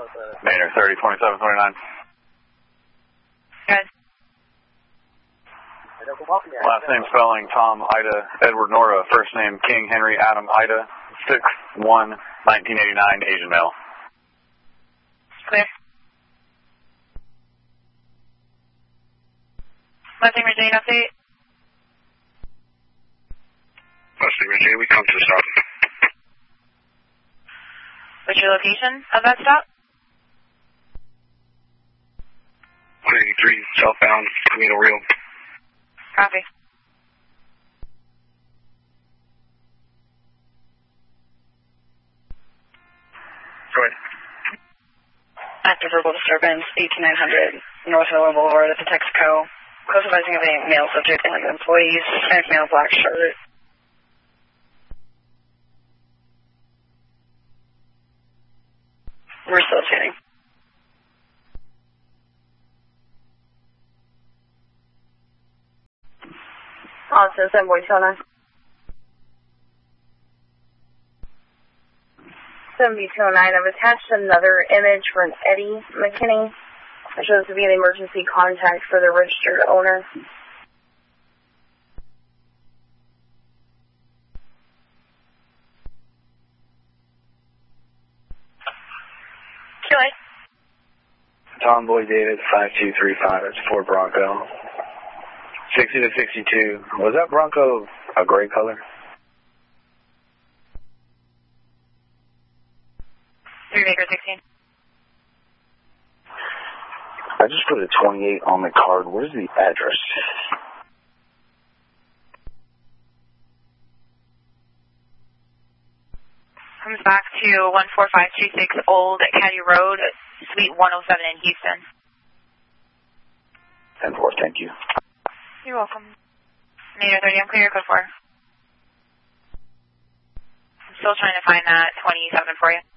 Maynard 30, 27, 29. Good. Last name spelling Tom, Ida, Edward, Nora. First name King, Henry, Adam, Ida. 6/1/1989, Asian male. Clear. Mustang Ridge 8 update. Mustang Ridge 8, we come to the stop. What's your location of that stop? 183 southbound, Camino Real. Copy. Go ahead. Active verbal disturbance, 18900 North Miller Boulevard at the Texaco. Close advising of a male subject and employees, Hispanic male, black shirt. We're still standing. Austin 74209. 7209. I've attached another image for an Eddie McKinney. It shows to be an emergency contact for the registered owner. QA. Tom Boy David 5235, it's Ford Bronco. 60 to 62. Was that Bronco a gray color? 3 Baker 16. I just put a 28 on the card. Where's the address? Comes back to 14526 Old Caddy Road, Suite 107 in Houston. 10-4, thank you. You're welcome. Maynard 30, I'm clear, code 4. I'm still trying to find that 27 for you.